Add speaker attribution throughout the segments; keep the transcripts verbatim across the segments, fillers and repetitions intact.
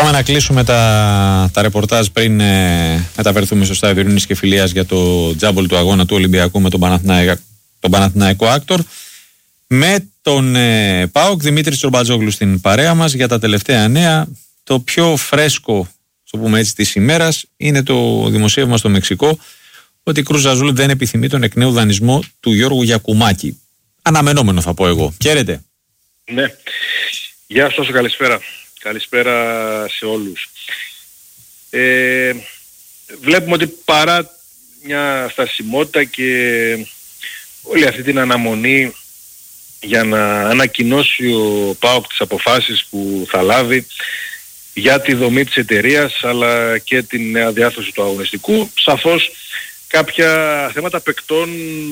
Speaker 1: Πάμε να κλείσουμε τα, τα ρεπορτάζ πριν ε, μεταφερθούμε στο στάδιο Ειρήνης και Φιλίας για το τζάμπολ του αγώνα του Ολυμπιακού με τον, Παναθηναϊκό, τον Παναθηναϊκό Άκτορ. Με τον ε, ΠΑΟΚ Δημήτρη Τσορμπατζόγλου στην παρέα μας για τα τελευταία νέα. Το πιο φρέσκο, το πούμε έτσι, της ημέρας είναι το δημοσίευμα στο Μεξικό ότι η Κρουζ Αζούλ δεν επιθυμεί τον εκ νέου δανεισμό του Γιώργου Γιακουμάκη. Αναμενόμενο θα πω εγώ. Χαίρετε.
Speaker 2: Ναι. Γεια σας, καλησπέρα. Καλησπέρα σε όλους. Ε, βλέπουμε ότι παρά μια στασιμότητα και όλη αυτή την αναμονή για να ανακοινώσει ο ΠΑΟΚ τις αποφάσεις που θα λάβει για τη δομή της εταιρείας αλλά και την νέα διάρθρωση του αγωνιστικού, σαφώς κάποια θέματα παικτών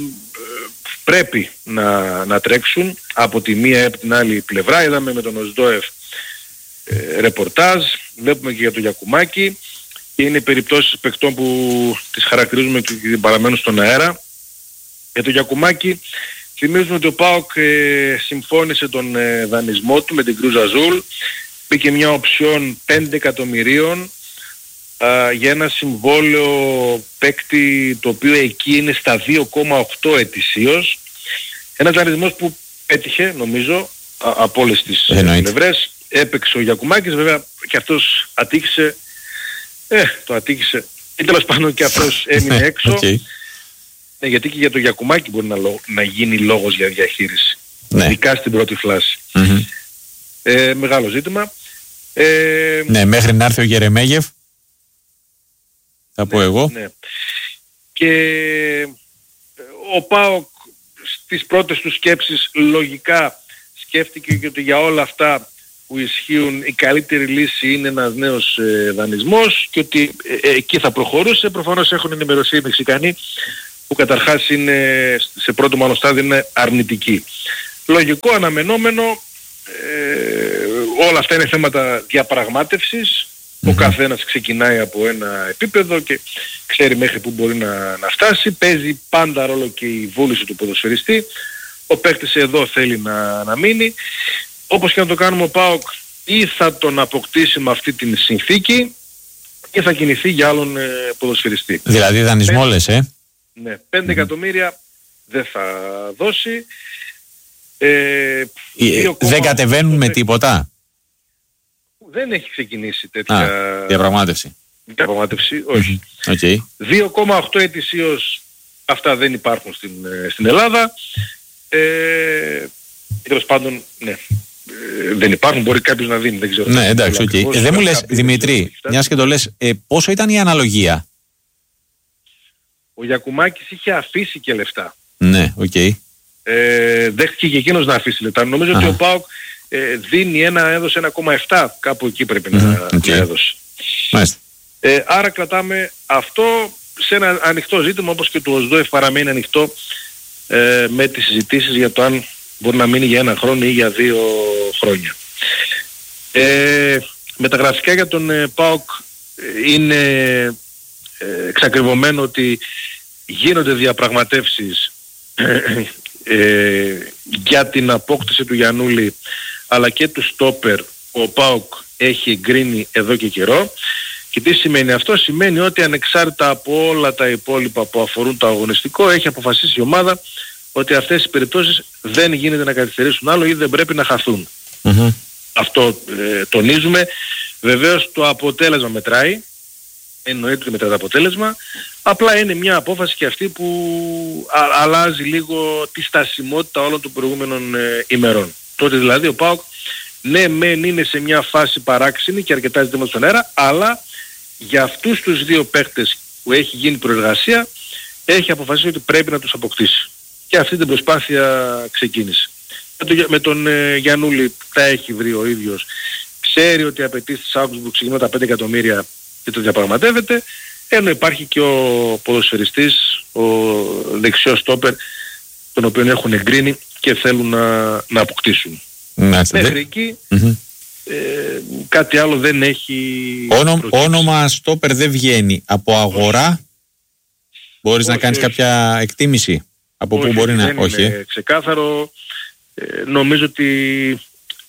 Speaker 2: πρέπει να, να τρέξουν από τη μία ή από την άλλη πλευρά. Είδαμε με τον Οσδόεφ ε, ρεπορτάζ, βλέπουμε και για τον Γιακουμάκη και είναι περιπτώσεις παικτών που τις χαρακτηρίζουμε και παραμένουν στον αέρα. Για τον Γιακουμάκη θυμίζουμε ότι ο ΠΑΟΚ ε, συμφώνησε τον ε, δανεισμό του με την Κρουζ Αζούλ, μπήκε μια οψιόν πέντε εκατομμυρίων α, για ένα συμβόλαιο παίκτη το οποίο εκεί είναι στα δύο κόμμα οκτώ ετησίως. Ένας δανεισμός που έτυχε νομίζω α, από όλες τις πλευρές. Έπαιξε ο Γιακουμάκης, βέβαια και αυτός ατύχησε, ε, το ατύχησε ή τέλος πάντων και αυτός έμεινε έξω. Okay. Ναι, γιατί και για το Γιακουμάκη μπορεί να, να γίνει λόγος για διαχείριση. Ναι. Ειδικά στην πρώτη φλάση. Mm-hmm. Ε, μεγάλο ζήτημα. Ε,
Speaker 1: ναι, μέχρι να έρθει ο Γερεμέγεφ, θα ναι, πω εγώ.
Speaker 2: Ναι. Και ο ΠΑΟΚ στις πρώτες του σκέψεις λογικά σκέφτηκε και ότι για όλα αυτά που ισχύουν η καλύτερη λύση είναι ένας νέος ε, δανεισμός και ότι ε, ε, εκεί θα προχωρούσε. Προφανώς έχουν ενημερωθεί οι Μεξικανοί που καταρχάς είναι σε πρώτο μάλλον στάδιο είναι αρνητικοί. Λογικό, αναμενόμενο, ε, όλα αυτά είναι θέματα διαπραγμάτευσης. Mm-hmm. Ο καθένας ξεκινάει από ένα επίπεδο και ξέρει μέχρι που μπορεί να, να φτάσει. Παίζει πάντα ρόλο και η βούληση του ποδοσφαιριστή. Ο παίκτης εδώ θέλει να, να μείνει. Όπως και να το κάνουμε ο ΠΑΟΚ ή θα τον αποκτήσει με αυτή την συνθήκη ή θα κινηθεί για άλλον ε, ποδοσφαιριστή.
Speaker 1: Δηλαδή δανεισμό πέντε, λες, ε?
Speaker 2: Ναι, πέντε mm-hmm. εκατομμύρια δεν θα δώσει. Ε,
Speaker 1: δεν κατεβαίνουν με τίποτα.
Speaker 2: Δεν έχει ξεκινήσει τέτοια
Speaker 1: Α, διαπραγμάτευση.
Speaker 2: Διαπραγμάτευση, όχι.
Speaker 1: Okay.
Speaker 2: δύο κόμμα οκτώ ετησίως αυτά δεν υπάρχουν στην, στην Ελλάδα. Ε, τέλος πάντων, ναι, ε, δεν υπάρχουν. Μπορεί κάποιος να δίνει, δεν ξέρω.
Speaker 1: Ναι, εντάξει, okay. ε, δεν μου λες, Δημητρή, μιας και το λες, ε, πόσο ήταν η αναλογία?
Speaker 2: Ο Γιακουμάκης είχε αφήσει και λεφτά.
Speaker 1: Ναι, οκ. Okay.
Speaker 2: Ε, δέχτηκε και εκείνος να αφήσει λεφτά. Νομίζω Α. ότι ο ΠΑΟΚ ε, δίνει ένα, έδωσε ένα κόμμα επτά, κάπου εκεί πρέπει mm-hmm. να, okay. να έδωσε.
Speaker 1: Μάλιστα.
Speaker 2: Ε, άρα κρατάμε αυτό σε ένα ανοιχτό ζήτημα, όπως και του Οσδόεφ παραμένει ανοιχτό ε, με τις συζητήσεις για το αν μπορεί να μείνει για ένα χρόνο ή για δύο χρόνια. Ε, μεταγραφικά για τον ε, ΠΑΟΚ ε, είναι ε, εξακριβωμένο ότι γίνονται διαπραγματεύσεις ε, για την απόκτηση του Γιαννούλη αλλά και του στόπερ. Ο ΠΑΟΚ έχει εγκρίνει εδώ και καιρό. Και τι σημαίνει αυτό? Σημαίνει ότι ανεξάρτητα από όλα τα υπόλοιπα που αφορούν το αγωνιστικό έχει αποφασίσει η ομάδα ότι αυτές οι περιπτώσεις δεν γίνεται να καθυστερήσουν άλλο ή δεν πρέπει να χαθούν. Mm-hmm. Αυτό ε, τονίζουμε. Βεβαίως το αποτέλεσμα μετράει. Εννοείται ότι μετράει το αποτέλεσμα. Απλά είναι μια απόφαση και αυτή που α, αλλάζει λίγο τη στασιμότητα όλων των προηγούμενων ε, ημερών. Τότε δηλαδή ο ΠΑΟΚ ναι μεν είναι σε μια φάση παράξενη και αρκετά ζητήματα στον αέρα, αλλά για αυτούς τους δύο παίχτες που έχει γίνει προεργασία έχει αποφασίσει ότι πρέπει να τους αποκτήσει. Και αυτή την προσπάθεια ξεκίνησε. Με τον, με τον ε, Γιαννούλη τα έχει βρει ο ίδιος. Ξέρει ότι οι απαιτήσεις της Augsburg ξεκινούν τα πέντε εκατομμύρια και το διαπραγματεύεται. Ενώ υπάρχει και ο ποδοσφαιριστής, ο δεξιός στόπερ, τον οποίο έχουν εγκρίνει και θέλουν να, να αποκτήσουν. Μάλιστα. Μέχρι εκεί mm-hmm. ε, κάτι άλλο δεν έχει...
Speaker 1: Όνο, όνομα στόπερ δεν βγαίνει. Από αγορά μπορείς όχι, να κάνεις όχι. κάποια εκτίμηση από όχι, πού μπορεί να...
Speaker 2: Όχι, είναι ξεκάθαρο. Ε, νομίζω ότι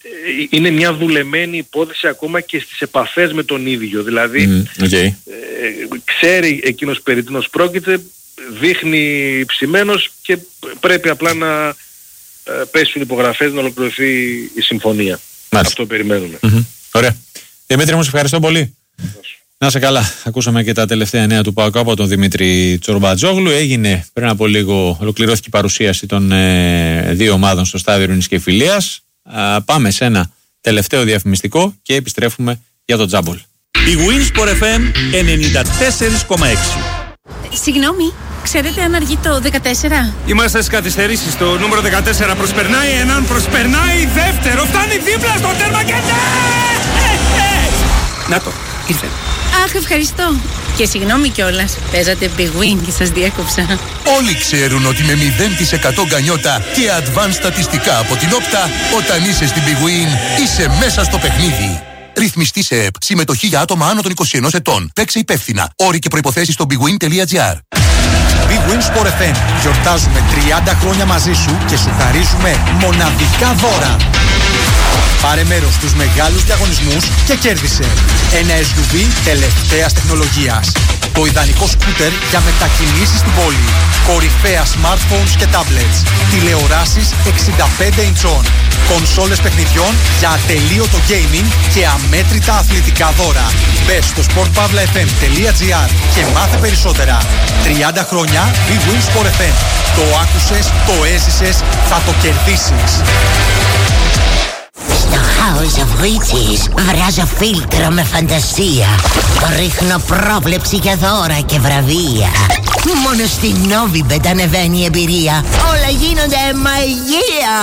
Speaker 2: είναι μια δουλεμένη υπόθεση ακόμα και στις επαφές με τον ίδιο. Δηλαδή
Speaker 1: mm, okay.
Speaker 2: ε, ξέρει εκείνος περί τίνος πρόκειται, δείχνει ψημένος και πρέπει απλά να ε, πέσουν υπογραφές, να ολοκληρωθεί η συμφωνία. Μάλιστα. Αυτό περιμένουμε.
Speaker 1: Mm-hmm. Ωραία. Δημήτρη μου, σε ευχαριστώ πολύ. Να είσαι καλά. Ακούσαμε και τα τελευταία νέα του ΠΑΟΚ από τον Δημήτρη Τσορμπατζόγλου. Έγινε πριν από λίγο, ολοκληρώθηκε η παρουσίαση των ε, δύο ομάδων στο στάδιο Ειρήνης και Φιλίας. Α, πάμε σε ένα τελευταίο διαφημιστικό και επιστρέφουμε για το τζάμπολ.
Speaker 3: Η Winsport εφ εμ ενενήντα τέσσερα κόμμα έξι.
Speaker 4: Συγγνώμη, ξέρετε αν αργεί το δεκατέσσερα?
Speaker 5: Είμαστε στις καθυστερήσεις. Το νούμερο δεκατέσσερα προσπερνάει έναν, προσπερνάει δεύτερο, φτάνει δίπλα στο τέρμα και ναι! Να το, ήρθε.
Speaker 4: Αχ, ευχαριστώ. Και συγγνώμη κιόλας, παίζατε Big Win και σας διέκοψα.
Speaker 6: Όλοι ξέρουν ότι με μηδέν τοις εκατό γκανιότα και advanced στατιστικά από την Όπτα, όταν είσαι στην Big Win, είσαι μέσα στο παιχνίδι. Ρυθμιστή σε ΕΠ. Συμμετοχή για άτομα άνω των είκοσι ένα ετών. Παίξε υπεύθυνα. Όροι και προϋποθέσεις στο bigwin τελεία gr.
Speaker 7: Big Win Sport εφ εμ. Γιορτάζουμε τριάντα χρόνια μαζί σου και σου χαρίζουμε μοναδικά δώρα. Πάρε μέρος στους μεγάλους διαγωνισμούς και κέρδισε ένα ες γιου βι τελευταίας τεχνολογίας. Το ιδανικό σκούτερ για μετακινήσεις στην πόλη. Κορυφαία smartphones και tablets. Τηλεοράσεις εξήντα πέντε ιντσών. Κονσόλες παιχνιδιών για ατελείωτο gaming και αμέτρητα αθλητικά δώρα. Μπες στο σπορτ παύλα εφ εμ τελεία gr και μάθε περισσότερα. τριάντα χρόνια Big Win Sport εφ εμ. Το άκουσες, το έζησες, θα το κερδίσεις.
Speaker 8: Στο House of Witches βράζω φίλτρο με φαντασία. Το ρίχνω πρόβλεψη για δώρα και βραβεία. Μόνο στην Novibet ανεβαίνει η εμπειρία. Όλα γίνονται μαγεία.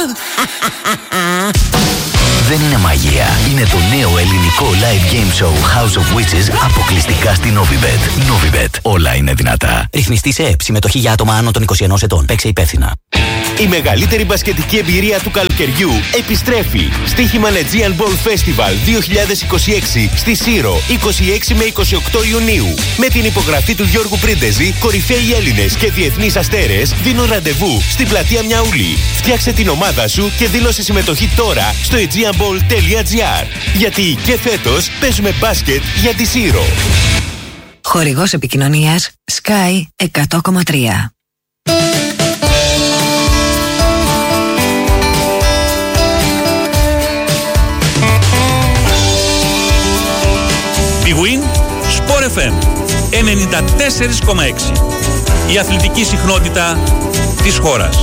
Speaker 9: Δεν είναι μαγεία. Είναι το νέο ελληνικό live game show House of Witches αποκλειστικά στην Novibet. Novibet. Όλα είναι δυνατά.
Speaker 10: Ρυθμιστή σε ΕΠ. Συμμετοχή για άτομα άνω των είκοσι ένα ετών. Παίξε υπεύθυνα.
Speaker 11: Η μεγαλύτερη μπασκετική εμπειρία του καλοκαιριού επιστρέφει. Στοίχημα Aegean Ball Festival δύο χιλιάδες είκοσι έξι στη Σύρο, είκοσι έξι με είκοσι οκτώ Ιουνίου. Με την υπογραφή του Γιώργου Πρίντεζη, κορυφαίοι Έλληνες και διεθνείς αστέρες δίνουν ραντεβού στην πλατεία Μιαούλη. Φτιάξε την ομάδα σου και δήλωσε συμμετοχή τώρα στο aegean ball τελεία gr. Γιατί και φέτος παίζουμε μπάσκετ για τη Σύρο.
Speaker 12: Χορηγός επικοινωνίας Sky εκατό κόμμα τρία.
Speaker 3: Big Win Sport εφ εμ ενενήντα τέσσερα κόμμα έξι. Η αθλητική συχνότητα της χώρας.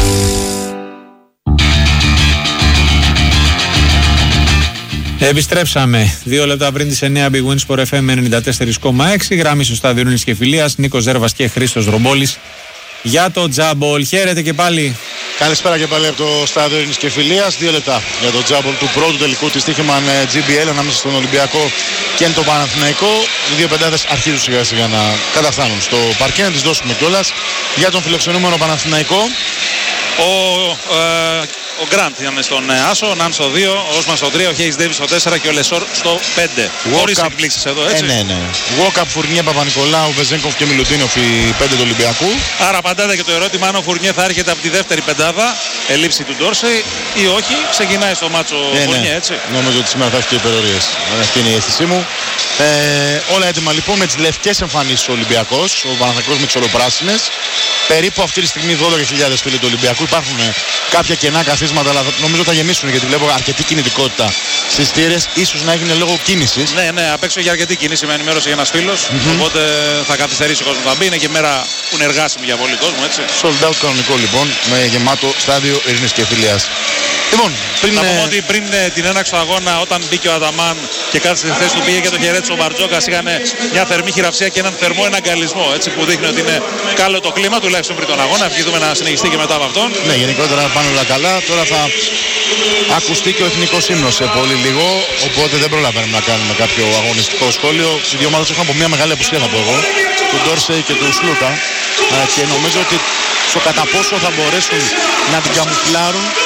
Speaker 1: Επιστρέψαμε δύο λεπτά πριν τις εννιά. Big Win Sport εφ εμ ενενήντα τέσσερα κόμμα έξι. Γράμμη στο στάδιο Ειρήνης και Φιλίας. Νίκος Ζέρβας και Χρήστος Ρομπόλης για το τζάμπολ. Χαίρετε και πάλι.
Speaker 13: Καλησπέρα και πάλι από το στάδιο Ειρήνης και Φιλίας. Δύο λεπτά για το τζάμπολ του πρώτου τελικού της Τύχημαν τζι μπι ελ ανάμεσα στον Ολυμπιακό και τον Παναθηναϊκό. Οι δύο πεντάδες αρχίζουν σιγά σιγά να καταφθάνουν στο παρκέ. Να τις δώσουμε κιόλας για τον φιλοξενούμενο Παναθηναϊκό.
Speaker 14: Ο, ε, ο Γκραντ ήταν στον Άσο, ο Ναν στο δύο, ο Όσμαν στο τρία, ο Χέις Ντέβις στο τέσσερα και ο Λεσόρ στο πέντε. Χωρίς εκπλήξεις εδώ, έτσι.
Speaker 13: Ε, ναι, ναι. Βόκαπ, Φουρνιέ, Παπα-Νικολάου, Βεζένκοφ και Μιλουτίνοφ οι πέντε του Ολυμπιακού.
Speaker 14: Άρα απαντάτε και το ερώτημα αν ο Φουρνιέ θα έρχεται από τη δεύτερη πεντάδα, ελήψη του Ντόρσεϊ ή όχι. Ξεκινάει στο μάτσο
Speaker 13: ε,
Speaker 14: Φουρνιέ,
Speaker 13: ναι.
Speaker 14: έτσι.
Speaker 13: Νομίζω ότι σήμερα θα έχει και υπερορίες. Αυτή είναι η αίσθησή μου. Ε, όλα έτοιμα λοιπόν με τις λευκές εμφανίσεις ο Ολυμπιακός, ο Παναθηναϊκός με τις ολοπράσινες. Περίπου αυτή τη στιγμή δώδεκα χιλιάδες φίλοι του Ολυμπιακού. Υπάρχουν κάποια κενά καθίσματα, αλλά νομίζω θα γεμίσουν γιατί βλέπω αρκετή κινητικότητα στις θύρες. Ίσως να έγινε λόγω κίνησης.
Speaker 14: Ναι, ναι, απ' έξω για αρκετή κίνηση με ενημέρωσε για ένας φίλος. Mm-hmm. Οπότε θα καθυστερήσει ο κόσμος να μπει. Είναι και μέρα που είναι εργάσιμη για πολύ κόσμο, έτσι.
Speaker 13: Sold out κανονικό λοιπόν, με γεμάτο στάδιο Ειρήνης και Φιλίας. Λοιπόν, πριν.
Speaker 14: Να πούμε ότι πριν την έναρξη του αγώνα, όταν μπήκε ο Αταμάν και κάθισε στη θέση του, πήγε και το χαιρέτησε ο Μπαρτζόκας. Είχαν μια θερμή χειραψία και έναν θερμό εναγκαλισμό. Έτσι που δείχνει ότι είναι καλό το κλίμα, τουλάχιστον πριν τον αγώνα. Ευχηθούμε να συνεχιστεί και μετά από αυτόν.
Speaker 13: Ναι, γενικότερα πάνε όλα καλά. Τώρα θα ακουστεί και ο εθνικός ύμνος σε πολύ λίγο. Οπότε δεν προλαβαίνουμε να κάνουμε κάποιο αγωνιστικό σχόλιο. Οι δύο ομάδες έχουν από μια μεγάλη απουσία, θα πω εγώ, του Ντόρσεϊ και του Σλούκα. Και νομίζω ότι στο κατά πόσο θα μπορέσουν να την καμουφλάρουν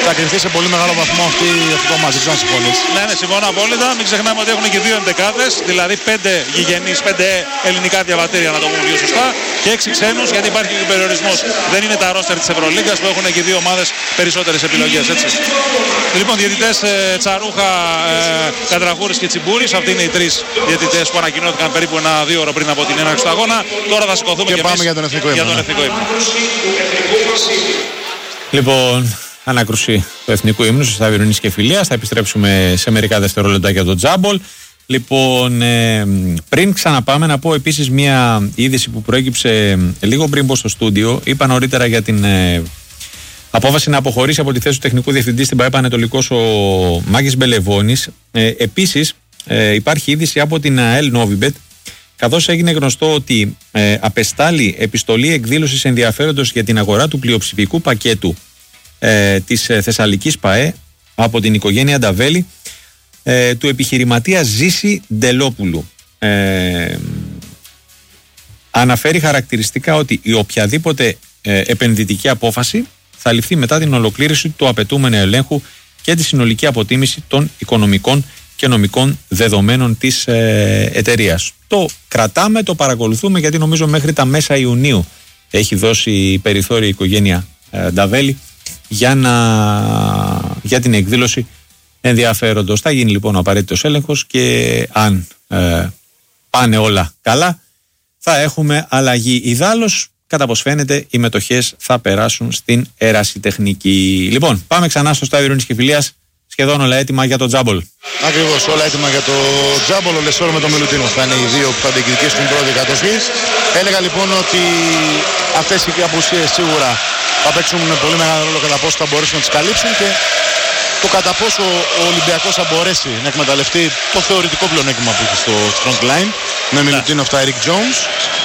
Speaker 13: θα κρυφτεί σε πολύ μεγάλο βαθμό αυτή, αυτό το μαζί, να συμφωνείς.
Speaker 14: Ναι, ναι, συμφωνώ απόλυτα. Μην ξεχνάμε ότι έχουν και δύο εντεκάδες, δηλαδή πέντε γηγενείς, πέντε ελληνικά διαβατήρια, να το πούμε πιο σωστά, και έξι ξένους, γιατί υπάρχει και περιορισμός. Δεν είναι τα ρόστερ της Ευρωλίγκας που έχουν και δύο ομάδες περισσότερες επιλογές, έτσι. Λοιπόν, διαιτητές ε, Τσαρούχα, ε, Κατραχούρης και Τσιμπούρης, αυτοί είναι οι τρεις διαιτητές που ανακοινώθηκαν περίπου ένα δύο ώρο πριν από την έναρξη του αγώνα. Τώρα θα σηκωθούμε
Speaker 13: και,
Speaker 14: και
Speaker 13: πάμε για τον εθνικό ύμνο.
Speaker 1: Λοιπόν, ανάκρουση του εθνικού ύμνου στο Στάδιο Ειρήνης και Φιλίας. Θα επιστρέψουμε σε μερικά δευτερόλεπτα για το τζάμπολ. Λοιπόν, ε, πριν ξαναπάμε, να πω επίσης μια είδηση που προέκυψε λίγο πριν πω στο στούντιο. Είπα νωρίτερα για την ε, απόφαση να αποχωρήσει από τη θέση του τεχνικού διευθυντή στην ΠΑΕ Πανετολικός ο Μάκης Μπελεβώνης. Ε, επίσης, ε, υπάρχει είδηση από την ΑΕΛ Novibet, καθώς έγινε γνωστό ότι ε, απεστάλλει επιστολή εκδήλωσης ενδιαφέροντος για την αγορά του πλειοψηφικού πακέτου ε, της ε, Θεσσαλικής ΠΑΕ από την οικογένεια Νταβέλη, ε, του επιχειρηματία Ζήση Ντελόπουλου. Ε, αναφέρει χαρακτηριστικά ότι η οποιαδήποτε ε, επενδυτική απόφαση θα ληφθεί μετά την ολοκλήρωση του απαιτούμενου ελέγχου και τη συνολική αποτίμηση των οικονομικών και νομικών δεδομένων της ε, εταιρείας. Το κρατάμε, το παρακολουθούμε, γιατί νομίζω μέχρι τα μέσα Ιουνίου έχει δώσει περιθώριο η οικογένεια ε, Νταβέλη για, να, για την εκδήλωση ενδιαφέροντος. Θα γίνει λοιπόν ο απαραίτητος έλεγχος και αν ε, πάνε όλα καλά θα έχουμε αλλαγή. Ιδάλλως, κατά πως φαίνεται, οι μετοχές θα περάσουν στην ερασιτεχνική. Λοιπόν, πάμε ξανά στο Στάδιο Ειρήνης και Φιλίας. Σχεδόν όλα έτοιμα για το τζάμπολ.
Speaker 13: Ακριβώς, όλα έτοιμα για το τζάμπολ. Ο Λεσόρ με τον Μιλουτίνο θα είναι οι δύο που θα διεκδικήσουν την πρώτη εκατοστή. Έλεγα λοιπόν ότι αυτές οι απουσίες σίγουρα θα παίξουν πολύ μεγάλο ρόλο κατά πόσο θα μπορέσουν να τις καλύψουν και το κατά πόσο ο Ολυμπιακός θα μπορέσει να εκμεταλλευτεί το θεωρητικό πλεονέκτημα που έχει στο front line με Μιλουτίνο αυτά Eric Jones.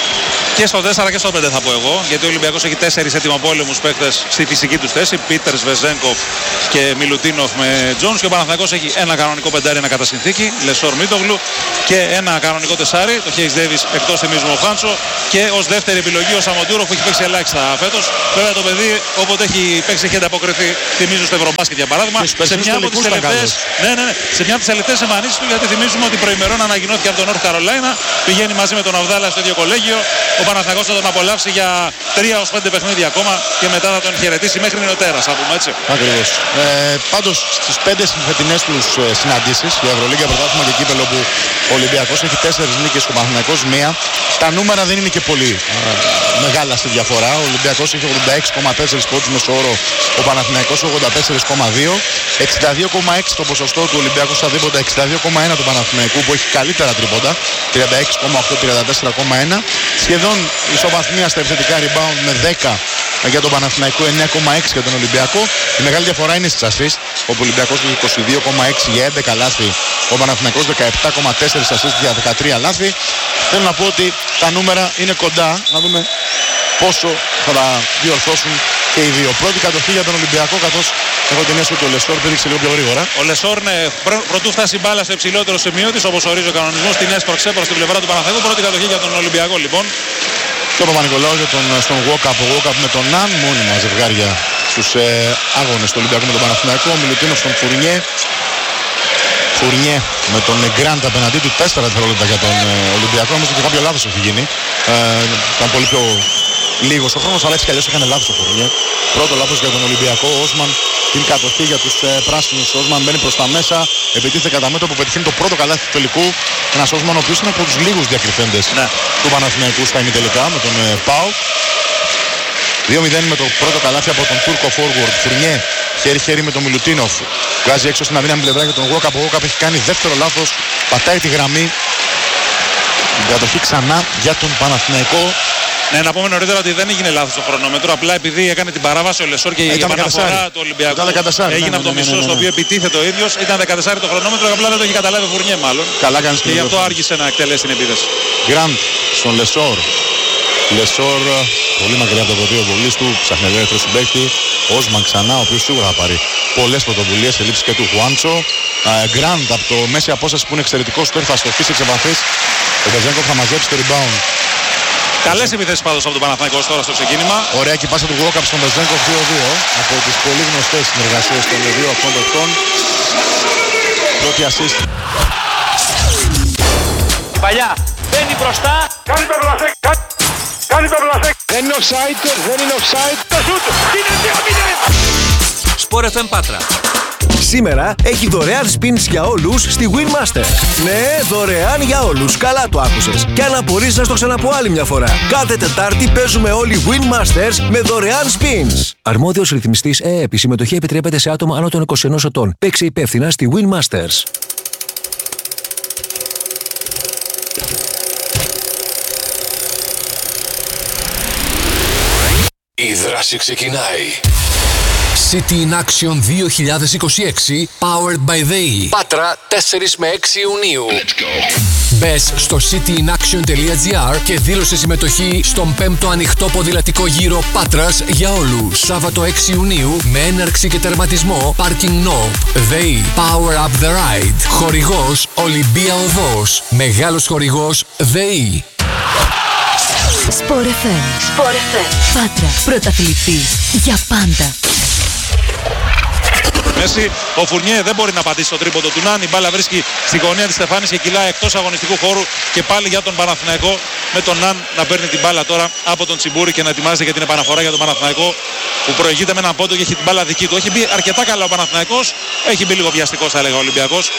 Speaker 14: Και στο τέσσερα και στο πέντε θα πω εγώ, γιατί ο Ολυμπιακός έχει τέσσερις έτοιμοπόλεμους παίκτες στη φυσική τους θέση, Πίτερς, Βεζένκοφ και Μιλουτίνοφ με Τζόνς, και ο Παναθηναϊκός έχει ένα κανονικό πεντάρι, ένα κατά συνθήκη, Λεσόρ Μίτογλου, και ένα κανονικό τεσάρι, το Χέις Ντέιβις εκτός θυμίζουμε ο Χάντσο, και ως δεύτερη επιλογή ο Σαμοντούροφ που έχει παίξει ελάχιστα φέτος. Βέβαια το παιδί όποτε έχει παίξει έχει ανταποκριθεί, θυμίζω στο Ευρωμπάσκετ για παράδειγμα, σε μια από τις τελευταίες, ναι, ναι, ναι, σε μια από τις τελευταίες εμφανίσεις του, γιατί θυμίζουμε ότι προημερών ανακοινώθηκε από τον North Carolina, πηγαίνει μαζί με τον Αβδάλα στο ίδιο κολέγιο. Ο Παναθηναϊκός θα τον απολαύσει για τρία έως πέντε παιχνίδια ακόμα και μετά θα τον χαιρετήσει μέχρι νεοτέρας, θα πούμε έτσι.
Speaker 13: Ακριβώς. Ε, πάντως στις πέντε φετινές τους ε, συναντήσεις, η Ευρωλίγκα, πρωτάθλημα και κύπελλο, που ο Ολυμπιακός έχει τέσσερις νίκες και ο Παναθηναϊκός μία, τα νούμερα δεν είναι και πολύ ε, μεγάλα στη διαφορά. Ο Ολυμπιακός έχει ογδόντα έξι κόμμα τέσσερα πόντους μεσόωρο, ο Παναθηναϊκός ογδόντα τέσσερα κόμμα δύο, εξήντα δύο κόμμα έξι το ποσοστό του Ολυμπιακού στα δίποτα, εξήντα δύο κόμμα ένα του Παναθηναϊκού που έχει καλύτερα τρίποτα, τριάντα έξι κόμμα οκτώ τριάντα τέσσερα κόμμα ένα. Σχεδόν ισοβαθμία στα επιθετικά rebound με δέκα για τον Παναθηναϊκό, εννέα κόμμα έξι για τον Ολυμπιακό. Η μεγάλη διαφορά είναι στις assist, όπου ο Ολυμπιακός έχει είκοσι δύο κόμμα έξι για έντεκα λάθη, ο Παναθηναϊκός δεκαεπτά κόμμα τέσσερα assist για δεκατρία λάθη. Θέλω να πω ότι τα νούμερα είναι κοντά, να δούμε πόσο θα τα διορθώσουν και οι δύο. Πρώτη κατοχή για τον Ολυμπιακό, καθώς έχω την αίσθηση ότι ο Λεσόρ πήδηξε λίγο πιο γρήγορα.
Speaker 14: Ο Λεσόρ, ναι, πρωτού φτάσει η μπάλα στο υψηλότερο σημείο της, όπως ορίζει ο κανονισμός, την έσπρωξε προς την πλευρά του Παναθηναϊκού. Πρώτη κατοχή για τον Ολυμπιακό λοιπόν.
Speaker 13: Και ο Παπα-Νικολάου για τον, στον walk-up, ο walk-up με τον Ναν, μόνιμα ζευγάρια στους ε, αγώνες του Ολυμπιακού με τον Παναθηναϊκό. Ο Μιλουτίνοφ στον Φουρνιέ. Φουρνιέ με τον Γκραντ απέναντί του, τέσσερα δευτερόλεπτα για τον ε, Ολυμπιακό. Νομίζω ότι κάποιο λάθος έχει γίνει. Ε, ήταν πολύ πιο λίγος ο χρόνος, αλλά έτσι κι αλλιώς έκανε λάθος ο Φουρνιέ. Πρώτο λάθος για τον Ολυμπιακό. Ο Όσμαν την κατοχή για τους ε, πράσινους. Ο Όσμαν μπαίνει προς τα μέσα, επιτίθεται κατά μέτωπο, πετυχαίνει το πρώτο καλάθι του τελικού. Ένας Όσμαν ο οποίος είναι από τους λίγους διακριθέντες, ναι, του Παναθηναϊκού στα ημιτελικά με τον ε, Πάου. δύο μηδέν με το πρώτο καλάθι από τον Τούρκο forward. Φουρνιέ χέρι-χέρι με τον Μιλουτίνοφ. Βγάζει έξω στην αδύναμη πλευρά για τον Walkup. Ο Walkup έχει κάνει δεύτερο λάθος. Πατάει τη γραμμή. Την κατοχή ξανά για τον Παναθηναϊκό.
Speaker 14: Ναι, να πούμε νωρίτερα ότι δεν έγινε λάθος το χρονόμετρο. Απλά επειδή έκανε την παράβαση ο Λεσόρ και η επαναφορά του Ολυμπιακού έγινε από το μισό στο οποίο επιτίθεται ο ίδιος. Ήταν δεκατέσσερα το χρονόμετρο, απλά δεν το είχε καταλάβει ο Φουρνιέ μάλλον.
Speaker 13: Καλά κάνεις.
Speaker 14: Και γι' αυτό άργησε να εκτελέσει την επίθεση.
Speaker 13: Γκραντ στον Λεσόρ. Λεσόρ πολύ μακριά από το πρωτείο βολής του, ψαχνεύει ελεύθερο συμπαίχτη. Όσμαν ξανά, ο οποίος σίγουρα θα πάρει πολλές πρωτοβουλίες, ελήψεις και του Χουάντσο. Γκραντ από το μέση απόσταση που είναι εξαιρετικός, τώρα θα στοχίσει εξ επαφής. Ο Βεζένκοφ θα μαζέψει το rebound
Speaker 14: Καλές επιθέσεις πάντως από τον Παναθηναϊκό τώρα στο ξεκίνημα.
Speaker 13: Ωραία και πάσα του Walkup στον Βεζέγκοφ δύο δύο. Από τις πολύ γνωστές συνεργασίες των δύο αυτών παιχτών. Πρώτη assist.
Speaker 15: Παλιά, μπαίνει μπροστά.
Speaker 5: Κάνει το μπλασέκ, κάνει το μπλασέκ.
Speaker 15: Δεν είναι offside, δεν είναι offside. Το σούτ, είναι δύο μηδέν.
Speaker 3: Sport εφ εμ Πάτρα.
Speaker 16: Σήμερα έχει δωρεάν spins για όλους στη Win Master. Ναι, δωρεάν για όλους. Καλά το άκουσες. Και αν απορείς να στο ξαναπώ άλλη μια φορά. Κάθε Τετάρτη παίζουμε όλοι Win Masters με δωρεάν spins. Αρμόδιος ρυθμιστής ΕΕΠ. Η συμμετοχή επιτρέπεται σε άτομα άνω των είκοσι ενός ετών. Παίξε υπεύθυνα στη Win Masters.
Speaker 6: Η δράση ξεκινάει. City in Action δύο χιλιάδες είκοσι έξι Powered by ΔΕΗ. Πάτρα τέσσερις με έξι Ιουνίου. Μπες στο cityinaction.gr και δήλωσε συμμετοχή στον πέμπτο ανοιχτό ποδηλατικό γύρο Πάτρας για όλους. Σάββατο έξι Ιουνίου με έναρξη και τερματισμό Parking Knob. ΔΕΗ Power Up the Ride. Χορηγός Ολυμπία Οδός. Μεγάλος χορηγός ΔΕΗ.
Speaker 17: Sport εφ εμ. Sport εφ εμ. Πάτρα. Πρωταθλητής για πάντα.
Speaker 14: Μέση, ο Φουρνιέ δεν μπορεί να πατήσει το τρίποντο του Νάν. Η μπάλα βρίσκει στη γωνία της Στεφάνης και κυλάει εκτός αγωνιστικού χώρου. Και πάλι για τον Παναθηναϊκό με τον Νάν να παίρνει την μπάλα τώρα από τον Τσιμπούρη και να ετοιμάζεται για την επαναφορά για τον Παναθηναϊκό που προηγείται με έναν πόντο και έχει την μπάλα δική του. Έχει μπει αρκετά καλά ο Παναθηναϊκός. Έχει μπει λίγο βιαστικός, θα έλεγα, ο Ολυμπιακός.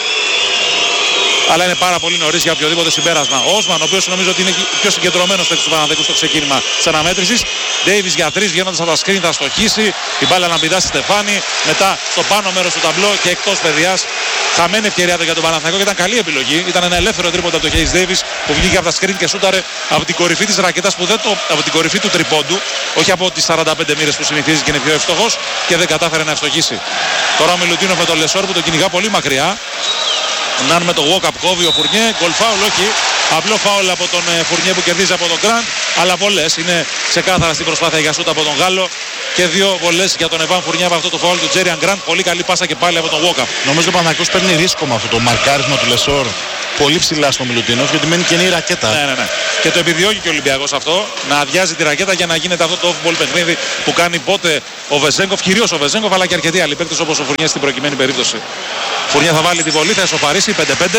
Speaker 14: Αλλά είναι πάρα πολύ νωρίς για οποιοδήποτε συμπέρασμα. Ο Όσμαν, ο οποίος νομίζω ότι είναι πιο συγκεντρωμένος του Παναθηναϊκού στο ξεκίνημα της αναμέτρησης. Ντέιβις για τρεις, βγαίνοντας από τα σκριν θα στοχίσει. Η μπάλα να πηδά στη Στεφάνη. Μετά στο πάνω μέρος του ταμπλό και εκτός παιδιάς. Χαμένη ευκαιρία για τον Παναθηναϊκό και ήταν καλή επιλογή. Ήταν ένα ελεύθερο τρίποντο από τον Χέις Ντέιβις που βγήκε από τα σκριν και σούταρε από την κορυφή της ρακέτας που δεν το, από την κορυφή του τριπόντου. Όχι από τις σαράντα πέντε μοίρες που συνηθίζει και είναι πιο ευστοχός και δεν κατάφερε να ευστοχίσει. Τώρα ο Μιλουτίνοφ με τον Λεσόρ που τον κυνηγά πολύ μακριά. Ναν με το walk-up κόβει ο Φουρνιέ, γκολ φάουλ όχι, απλό φάουλ από τον Φουρνιέ που κερδίζει από τον Γκραντ, αλλά βολές, είναι ξεκάθαρα στην προσπάθεια για σούτ από τον Γάλλο και δύο βολές για τον Εβάν Φουρνιέ από αυτό το φάουλ του Τζέριαν Γκραντ, πολύ καλή πάσα και πάλι από τον walk-up.
Speaker 13: Νομίζω ο Παναθηναϊκός παίρνει ρίσκο με αυτό το μαρκάρισμα του Λεσόρ πολύ ψηλά στο Μιλουτίνοφ γιατί μένει καινή ρακέτα.
Speaker 14: Ναι, ναι, ναι. Και το επιδιώκει και ο Ολυμπιακός αυτό, να αδειάζει τη ρακέτα για να γίνεται αυτό το off-ball παιχνίδι που κάνει πότε ο Βεζέγκοφ, κυρίως ο Βεζέγκοφ αλλά και αρκετοί άλλοι παίκτες όπως ο Φουρνιέ στην προκειμένη περίπτωση. Φουρνιέ θα βάλει τη βολή, θα εσωφαρίσει πέντε πέντε.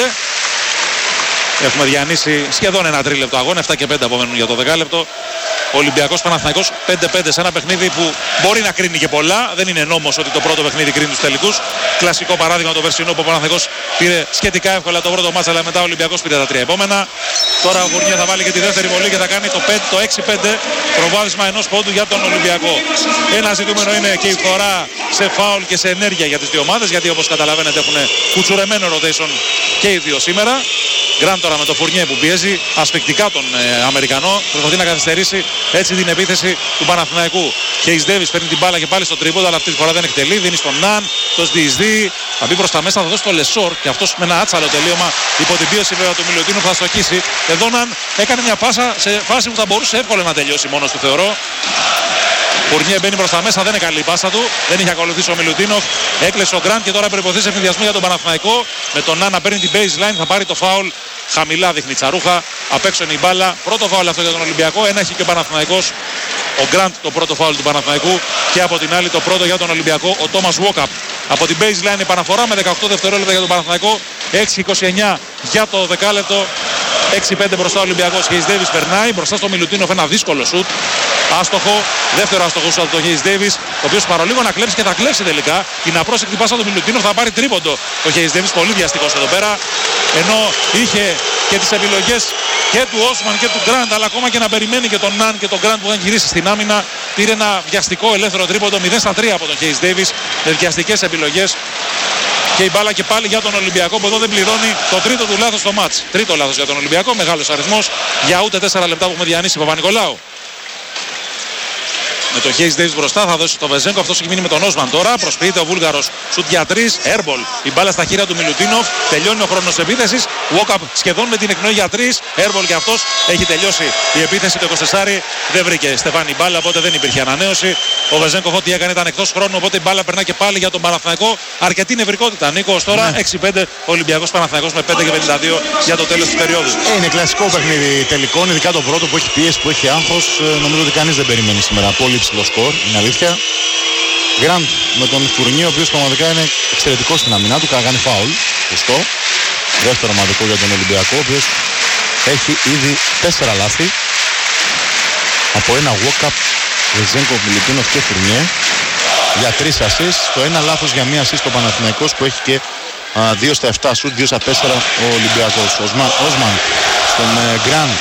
Speaker 14: Έχουμε διανύσει σχεδόν ένα τρίλεπτο αγώνα, επτά και πέντε απομένουν για το δεκάλεπτο. Ο Ολυμπιακός Παναθηναϊκός πέντε πέντε σε ένα παιχνίδι που μπορεί να κρίνει και πολλά. Δεν είναι νόμος ότι το πρώτο παιχνίδι κρίνει τους τελικούς. Κλασικό παράδειγμα το περσινό που ο Παναθηναϊκός πήρε σχετικά εύκολα το πρώτο μάτς, αλλά μετά ο Ολυμπιακός πήρε τα τρία επόμενα. Τώρα ο Φουρνιέ θα βάλει και τη δεύτερη βολή και θα κάνει το, πέντε, το έξι πέντε προβάδισμα ενός πόντου για τον Ολυμπιακό. Ένα ζητούμενο είναι και η φθορά σε φάουλ και σε ενέργεια για τις δύο ομάδες, γιατί όπως καταλαβαίνετε έχουν κουτσουρεμένο rotation και οι δύο σήμερα. Γκραντ τώρα με το Φουρνιέ που πιέζει ασφικτικά τον ε, Αμερικανό, προσπαθεί να καθυστερήσει έτσι την επίθεση του Παναθηναϊκού. Χέις Ντέιβις παίρνει την μπάλα και πάλι στο τρίποντο, αλλά αυτή τη φορά δεν εκτελεί, δίνει στον Ναν, το διεισδύει, θα μπει προς τα μέσα, θα δώσει το Λεσόρ και αυτός με ένα άτσαλο τελείωμα υπό την πίεση βέβαια του Μιλουτίνου θα στοχίσει. Εδώ Ναν έκανε μια πάσα σε φάση που θα μπορούσε εύκολα να τελειώσει μόνος του θεωρώ. Φουρνιέ μπαίνει προς τα μέσα, δεν είναι καλή η πάσα του. Δεν είχε ακολουθήσει ο Μιλουτίνοφ. Έκλεσε ο Γκραντ και τώρα περιποθέσει ευνηδιασμό για τον Παναθηναϊκό. Με τον Ναν να παίρνει την baseline, θα πάρει το φάουλ. Χαμηλά δείχνει τσαρούχα. Απ' έξω είναι η μπάλα. Πρώτο φάουλ αυτό για τον Ολυμπιακό. Ένα έχει και ο Παναθηναϊκός. Ο Γκραντ το πρώτο φάουλ του Παναθηναϊκού. Και από την άλλη το πρώτο για τον Ολυμπιακό. Ο Τόμας Walkup. Από την baseline επαναφορά με δεκαοκτώ δευτερόλεπτα για τον Παναθηναϊκό. έξι είκοσι εννιά για το δεκάλεπτο. έξι πέντε μπροστά ο Ολυμπιακός. Χέις Ντέιβις περνάει μπροστά στο Μιλουτίνοφ. Ένα δύσκολο σουτ. Άστοχο. Δεύτερο άστοχο σουτ από τον Χέις Ντέιβις. Ο οποίος παρολίγο να κλέψει και θα κλέψει τελικά. Την απρόσεκτη πάσα του Μιλουτίνοφ θα πάρει τρίποντο. Ο Χέις Ντέιβις πολύ βιαστικός εδώ πέρα. Ενώ είχε και τις επιλογές και του Όσμαν και του Γκραντ, αλλά ακόμα και να περιμένει και τον Ναν και τον Γκραντ που είχαν γυρίσει στην άμυνα. Πήρε ένα βιαστικό ελεύθερο τρίποντο μηδέν στα τρία από τον Χέις Ντέιβις με βιαστικές επιλογές. Και η μπάλα και πάλι για τον Ολυμπιακό που εδώ δεν πληρώνει το τρίτο του λάθος στο μάτς. Τρίτο λάθος για τον Ολυμπιακό, μεγάλος αριθμός για ούτε τέσσερα λεπτά που έχουμε διανύσει Παπα-Νικολάου. Με το Hayes Davis μπροστά θα δώσει στο Βεζένκο. Αυτός έχει μείνει με τον Όσμαν τώρα. Προσποιείται ο Βούλγαρος. Σουτ για τρεις. Airball. Η μπάλα στα χέρια του Μιλουτίνοφ. Τελειώνει ο χρόνος επίθεσης. Walkup σχεδόν με την εκπνοή για τρεις. Airball και αυτός. Έχει τελειώσει η επίθεση. Το είκοσι δεν βρήκε Στεφάνη μπάλα, οπότε δεν υπήρχε ανανέωση. Ο Βεζένκοφ ό,τι έκανε ήταν εκτός χρόνου, οπότε η μπάλα περνά και πάλι για τον Παναθηναϊκό. Αρκετή νευρικότητα. Νίκο τώρα ναι. έξι πέντε Ολυμπιακός Παναθηναϊκός με πέντε και πενήντα δύο για το τέλος της περίοδου.
Speaker 13: Ε, είναι κλασικό παιχνίδι τελικών, ειδικά το πρώτο που έχει πίεση, που έχει άγχος. Νομίζω ότι κανείς δεν περιμένει σήμερα πολύ υψηλό σκορ, είναι αλήθεια. Γκραντ με τον Φουρνί, ο οποίος πραγματικά είναι εξαιρετικός στην αμυνά του, κάνει φάουλ. Σωστό. Δεύτερο ομαδικό για τον Ολυμπιακό, ο οποίος έχει ήδη τέσσερα λάθη. Από ένα walk-up, Βεζένκοφ, Μιλουτίνοφ και Φουρνιέ για τρεις ασίστ. Το ένα λάθος για μία ασίστ ο Παναθηναϊκός που έχει και δύο στα επτά σουτ, δύο στα τέσσερα ο Ολυμπιακός. Όσμαν στον Γκραντ.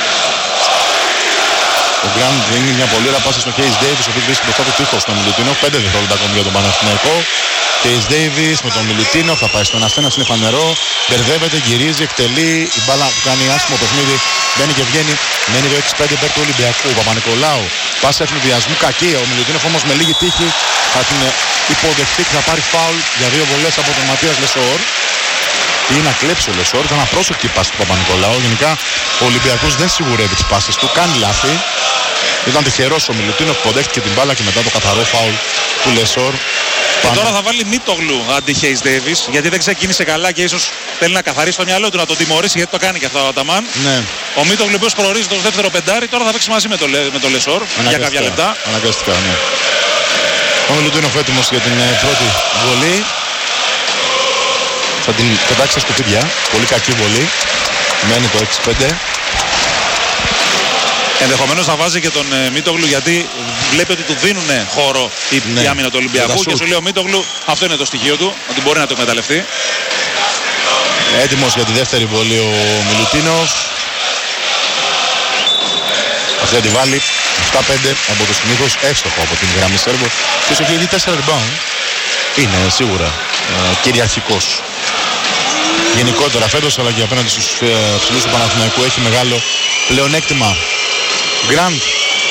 Speaker 13: Ο Γκραντ δίνει μια πολύ ωραία πάσα στον Hayes Davis, ο οποίος βρίσκει μπροστά του τείχος στον Μιλουτίνοφ. πέντε δευτερόλεπτα ακόμη για τον Παναθηναϊκό. Hayes Davis με τον Μιλουτίνοφ θα πάει στον Ασθένα, είναι φανερό. Μπερδεύεται, γυρίζει, εκτελεί. Η μπάλα που κάνει άσχημο παιχνίδι μπαίνει και βγαίνει. Μένει το έξι πέντε υπέρ του Ολυμπιακού. Ο Παπα-Νικολάου. Πάσα ευνηδιασμού κακή. Ο Μιλουτίνοφ όμως με λίγη τύχη θα την υποδεχτεί και θα πάρει φάουλ για δύο βολές από τον Ματίας Λεσόρ. Ή να κλέψει ο Λεσόρ. Ήταν απρόσεκτη η πάση του Παπα-Νικολάου. Γενικά ο Ολυμπιακός δεν σιγουρεύει τις πάσες του. Κάνει λάθη. Ήταν τυχερός ο Μιλουτίνοφ που υποδέχτηκε την μπάλα και μετά το καθαρό φάουλ του Λεσόρ.
Speaker 14: Και Πάνω. Τώρα θα βάλει Μίτογλου αντί Hayes Davis, γιατί δεν ξεκίνησε καλά και ίσως θέλει να καθαρίσει το μυαλό του, να τον τιμωρήσει, γιατί το κάνει και αυτό ο Αταμάν.
Speaker 13: Ναι.
Speaker 14: Ο Μίτογλου, ο οποίος προορίζεται ως δεύτερο πεντάρι, τώρα θα παίξει μαζί με το, με το Λεσόρ για κάποια λεπτά.
Speaker 13: Αναγκαστικά, ναι. Ο Μιλουτίνοφ έτοιμος για την πρώτη βολή. Θα την πετάξει στα σκουπίδια. Πολύ κακή βολή. Μένει το έξι πέντε.
Speaker 14: Ενδεχομένως θα βάζει και τον ε, Μίτογλου, γιατί βλέπει ότι του δίνουν χώρο η, ναι. η άμυνα του Ολυμπιακού και σου λέει ο Μίτογλου αυτό είναι το στοιχείο του, ότι μπορεί να το εκμεταλλευτεί.
Speaker 13: Έτοιμος για τη δεύτερη βολή ο Μιλουτίνοφ. Αυτή θα τη βάλει επτά πέντε από το συνήθως εύστοχο από την γραμμή Σέρβο. Και έχει ήδη τέσσερα rebound. Είναι σίγουρα ε, κυριαρχικός. Γενικότερα φέτος, αλλά και απέναντι στους ε, ψηλούς του Παναθηναϊκού έχει μεγάλο πλεονέκτημα. Γκραντ.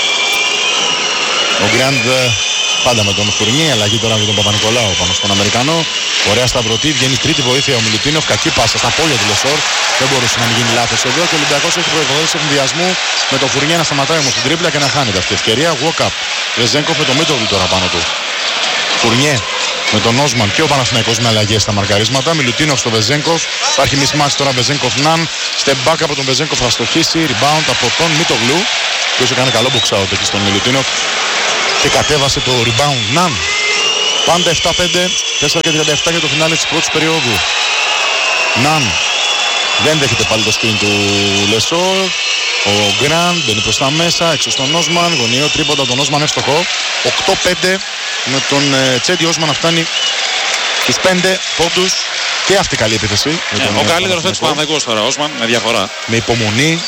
Speaker 13: Ο Γκραντ πάντα με τον Φουρνί, αλλαγή τώρα με τον Παπα-Νικολάου πάνω στον Αμερικανό. Ωραία σταυρωτή, βγαίνει τρίτη βοήθεια ο Μιλουτίνοφ. Κακή πάσα στα πόδια του Λεσόρ. Δεν μπορούσε να μην γίνει λάθος εδώ. Και ο Ολυμπιακός έχει προϋποδότηση ευνηδιασμού με τον Φουρνί να σταματάει όμως την τρίπλα και να χάνεται αυτή η ευκαιρία. Walk-up. Βεζένκοφ με τον Μίτογλου τώρα πάνω του. Φουρνιέ με τον Όσμαν και ο Παναθηναϊκός με αλλαγές στα μαρκαρίσματα. Μιλουτίνοφ στο Βεζένκοφ. Υπάρχει μισμάτς τώρα Βεζένκοφ Ναν. Step back από τον Βεζένκοφ θα στοχίσει. Rebound από τον Μίτογλου. Και όσο έκανε καλό box out εκεί στον Μιλουτίνοφ. Και κατέβασε το rebound Ναν. Πάντα επτά πέντε. τέσσερα και τριάντα επτά για το φινάλε της πρώτης περίοδου. Ναν. Δεν δέχεται πάλι το screen του Λεσόρ. Ο Γκραντ μπαίνει προς τα μέσα. Έξω στον Όσμαν. Γωνιαίο τρίποντα από τον Όσμαν εύστοχο. οκτώ πέντε. Με τον ε, Τσέντι Όσμαν να φτάνει στους πέντε πόντους. Και αυτή καλή επίθεση.
Speaker 14: Ε, ο καλύτερος του Παναθηναϊκός τώρα, Όσμαν, με διαφορά.
Speaker 13: Με υπομονή.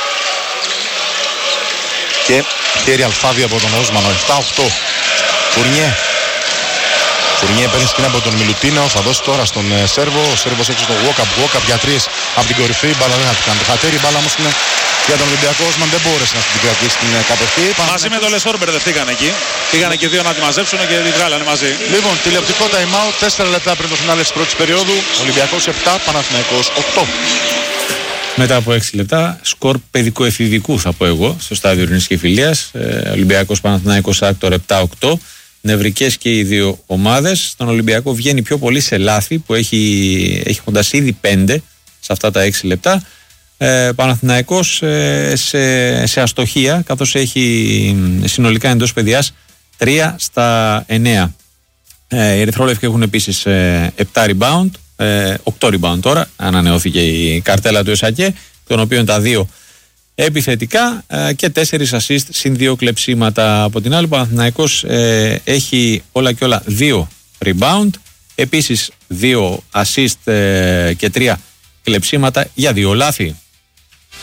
Speaker 13: Και χέρι αλφάδι από τον Όσμαν. επτά οκτώ. Φουρνιέ. Φουρνιέ παίρνει σκηνή από τον Μιλουτίνο. Θα δώσει τώρα στον ε, Σέρβο. Ο Σέρβος έξω στο walk-up. Walk-up για τρεις από την κορυφή. Μπάλα δεν θα την κάνει. Το χατέρι. Μπάλα όμως είναι για τον Ολυμπιακό. Όσμαν δεν μπόρεσε να την κρατήσει στην ε, κατοχή.
Speaker 14: Μαζί με τον Λεσόρ μπερδευτήκαν εκεί. Πήγανε και δύο να τη μαζέψουν και τη βγάλανε μαζί.
Speaker 13: Λοιπόν, τηλεοπτικό time out. τέσσερα λεπτά πριν το φινάλε της πρώτης περίοδου. Ολυμπιακός επτά, Παναθηναϊκός οκτώ.
Speaker 1: Μετά από έξι λεπτά, σκορ παιδικοεφηβικού θα πω εγώ, στο στάδιο Ειρήνης και Φιλίας. Ε, Ολυμπιακός Παναθηναϊκός Άκτορ επτά οκτώ. Νευρικές και οι δύο ομάδες. Στον Ολυμπιακό βγαίνει πιο πολύ σε λάθη που έχει, έχοντας ήδη πέντε σε αυτά τα έξι λεπτά. Ε, Παναθηναϊκός ε, σε, σε αστοχία, καθώς έχει συνολικά εντός παιδιάς τρία στα εννέα. Ε, οι ερυθρόλευκοι έχουν επίσης ε, επτά rebound. Ε, οκτώ rebound τώρα, ανανεώθηκε η καρτέλα του ΕΣΑΚΕ, των οποίων τα δύο επιθετικά ε, και τέσσερις assist συν δύο κλεψίματα. Από την άλλη, ο Παναθηναϊκός ε, έχει όλα και όλα δύο rebound, επίσης δύο assist ε, και τρία κλεψίματα για δύο λάθη.